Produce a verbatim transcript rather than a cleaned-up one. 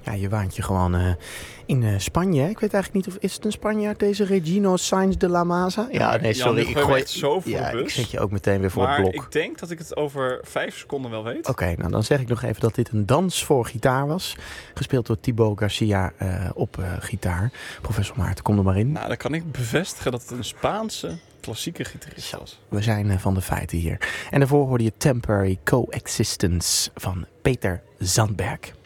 Ja, je waant je gewoon uh, in uh, Spanje. Ik weet eigenlijk niet of is het een Spanjaard, deze Regino Sainz de la Maza? Ja, nee, sorry. Jan, ik gooi echt zo voor ja, de bus. Ik zet je ook meteen weer voor maar het blok. Ik denk dat ik het over vijf seconden wel weet. Oké, okay, nou dan zeg ik nog even dat dit een dans voor gitaar was. Gespeeld door Thibaut Garcia uh, op uh, gitaar. Professor Maarten, kom er maar in. Nou, dan kan ik bevestigen dat het een Spaanse klassieke gitarist was. We zijn uh, van de feiten hier. En daarvoor hoorde je Temporary Coexistence van Peter Zandberg.